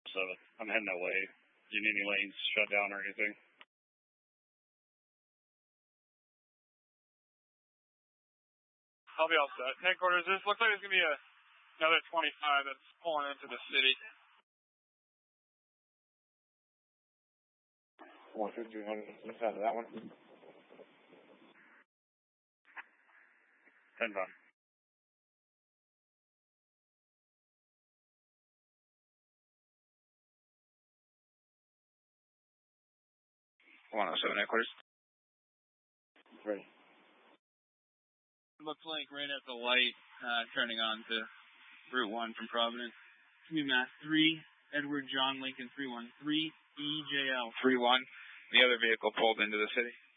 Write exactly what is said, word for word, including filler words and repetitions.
seven. I'm heading that way. Do you need any lanes shut down or anything? I'll be all set. Headquarters, this looks like there's going to be a, another twenty-five that's pulling into the city. one fifty, one hundred, inside of that one. ten five. one oh seven, headquarters. Ready. Looks like right at the light, uh, turning on to Route one from Providence. Give me Mass three, Edward John Lincoln three one three, E J L. three one. The other vehicle pulled into the city.